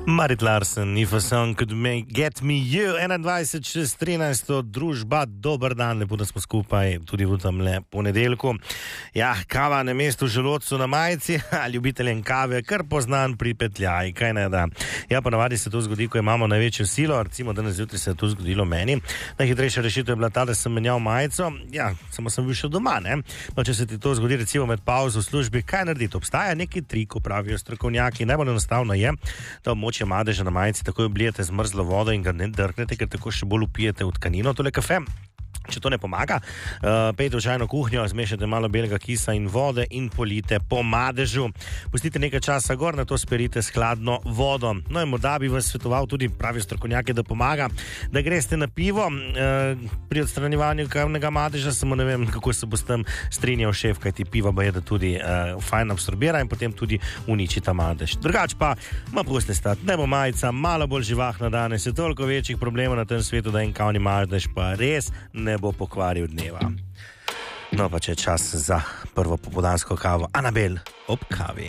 Marit Larsen, If a Song Could Get Me You, 21.13, družba, dober dan, lepo, da smo skupaj tudi v tem le ponedeljku. Ja, kava na mestu v želodcu na majici, ljubiteljem kave, kar poznan pripetljaj, kaj ne da. Ja, ponavadi se to zgodi, ko imamo največjo silo, recimo danes zjutraj se je to zgodilo meni. Najhitrejša rešitev je bila ta, da sem menjal majico, ja, samo sem bil še doma, ne. No, če se ti to zgodi recimo med pauzo v službi, kaj narediti? Obstaja neki trik, pravijo strokovnjaki, najbolj enostavno je, da območje madeža na majici takoj oblijete z mrzlo vodo in ga ne drgnete, ker tako še bolj upijete v tkanino, tole kafe. Če to ne pomaga, pejte v čajno kuhnjo, zmešajte malo belega kisa in vode in polijte po madežu. Pustite nekaj časa gor, nato sperite s hladno vodo. No in morda bi vas svetoval tudi, pravi strokovnjaki, da pomaga, da greste na pivo pri odstranjevanju krvnega madeža, samo ne vem, kako se bo s tem strinjal šef, kajti piva je, da tudi fajn absorbira in potem tudi uniči ta madež. Drugač pa, pusti stati, ne bo majica malo bolj živahna danes, je toliko večjih problemov na tem svetu, da en kavni madež pa res ne bo pokvaril dneva. No pa če je čas za prvo popoldansko kavo, Anabel ob kavi.